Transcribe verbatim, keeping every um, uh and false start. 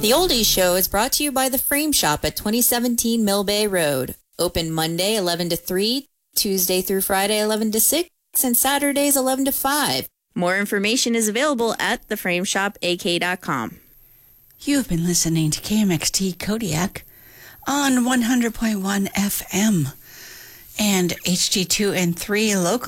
The Oldies Show is brought to you by The Frame Shop at twenty seventeen Mill Bay Road. Open Monday eleven to three, Tuesday through Friday eleven to six, and Saturdays eleven to five. More information is available at the frame shop a k dot com. You've been listening to K M X T Kodiak on one hundred point one F M and H G two and three local.